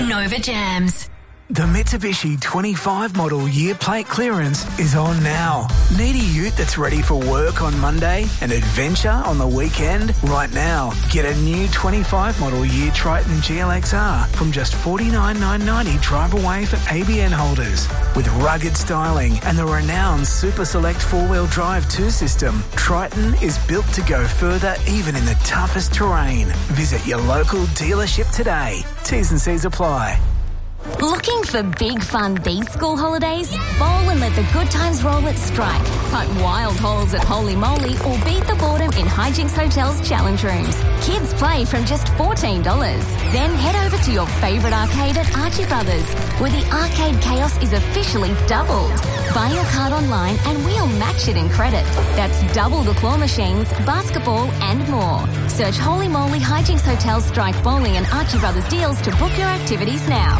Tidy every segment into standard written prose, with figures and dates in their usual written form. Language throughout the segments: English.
Nova Jams. The Mitsubishi 25 model year plate clearance is on now. Need a ute that's ready for work on Monday and adventure on the weekend? Right now, get a new 25 model year Triton GLXR from just $49,990 drive away for ABN holders. With rugged styling and the renowned Super Select 4-wheel drive 2 system, Triton is built to go further even in the toughest terrain. Visit your local dealership today. T's and C's apply. Looking for big fun these school holidays? Bowl and let the good times roll at Strike. Putt wild holes at Holy Moly or beat the boredom in Hijinks Hotel's challenge rooms. Kids play from just $14. Then head over to your favourite arcade at Archie Brothers, where the arcade chaos is officially doubled. Buy your card online and we'll match it in credit. That's double the claw machines, basketball and more. Search Holy Moly Hijinks Hotel Strike Bowling and Archie Brothers deals to book your activities now.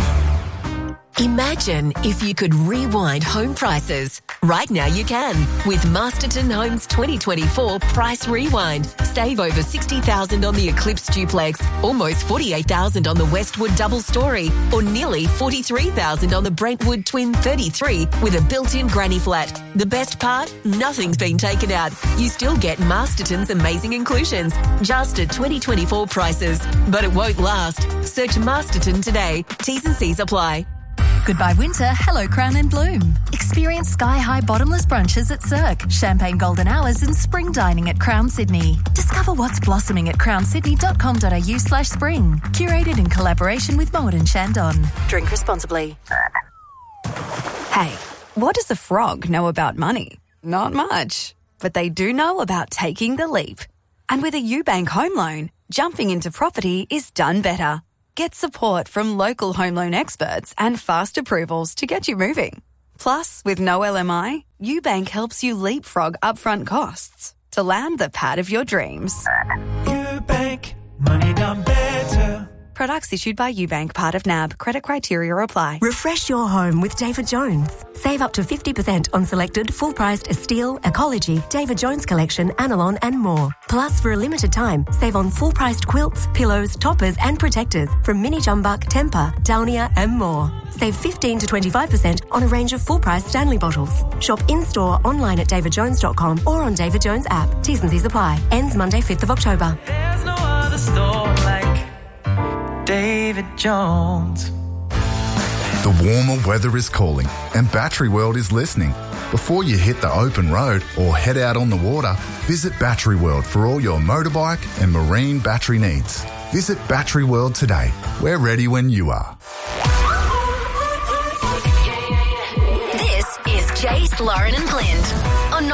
Imagine if you could rewind home prices. Right now you can with Masterton Homes 2024 Price Rewind. Save over $60,000 on the Eclipse Duplex, almost $48,000 on the Westwood Double Story, or nearly $43,000 on the Brentwood Twin 33 with a built-in granny flat. The best part? Nothing's been taken out. You still get Masterton's amazing inclusions, just at 2024 prices. But it won't last. Search Masterton today. T's and C's apply. Goodbye winter, hello Crown and Bloom. Experience sky-high bottomless brunches at Cirque, champagne golden hours and spring dining at Crown Sydney. Discover what's blossoming at crownsydney.com.au/spring. Curated in collaboration with Moët and Chandon. Drink responsibly. Hey, what does a frog know about money? Not much. But they do know about taking the leap. And with a UBank home loan, jumping into property is done better. Get support from local home loan experts and fast approvals to get you moving. Plus, with no LMI, UBank helps you leapfrog upfront costs to land the pad of your dreams. UBank, money done better. Products issued by UBank, part of NAB. Credit criteria apply. Refresh your home with David Jones. Save up to 50% on selected full-priced Estile, Ecology, David Jones Collection, Anilon and more. Plus, for a limited time, save on full-priced quilts, pillows, toppers and protectors from Mini Jumbuck, Temper, Downia and more. Save 15 to 25% on a range of full-priced Stanley bottles. Shop in-store, online at davidjones.com or on David Jones app. T's and C's apply. Ends Monday, 5th of October. There's no other store like David Jones. The warmer weather is calling and Battery World is listening. Before you hit the open road or head out on the water, visit Battery World for all your motorbike and marine battery needs. Visit Battery World today. We're ready when you are. This is Jace, Lauren and Clint on